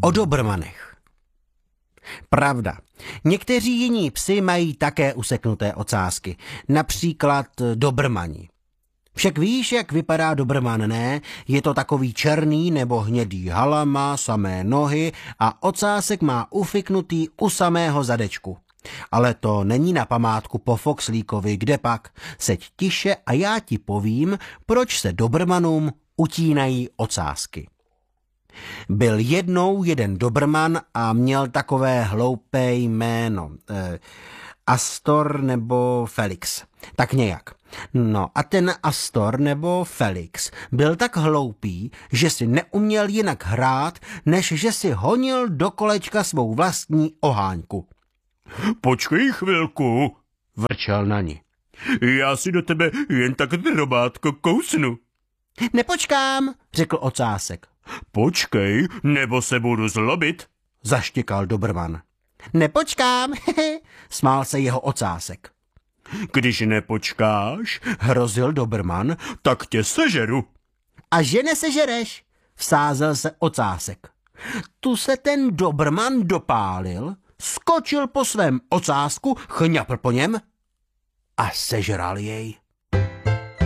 O dobrmanech. Pravda. Někteří jiní psi mají také useknuté ocásky, například dobrmani. Však víš, jak vypadá dobrman, ne? Je to takový černý nebo hnědý halama, samé nohy a ocásek má ufiknutý u samého zadečku. Ale to není na památku po Foxlíkovi, kde pak? Seď tiše a já ti povím, proč se dobrmanům utínají ocásky. Byl jednou jeden dobrman a měl takové hloupé jméno. Astor nebo Felix. Tak nějak. No a ten Astor nebo Felix byl tak hloupý, že si neuměl jinak hrát, než že si honil do kolečka svou vlastní oháňku. Počkej chvilku, Vrčel na ní. já si do tebe jen tak drobátko kousnu. Nepočkám, řekl ocásek. Počkej, nebo se budu zlobit. Zaštěkal dobrman. Nepočkám, smál se jeho ocásek. Když nepočkáš, Hrozil dobrman. tak tě sežeru. A že nesežereš, vsázel se ocásek. Tu se ten dobrman dopálil, skočil po svém ocásku, chňapl po něm a sežral jej.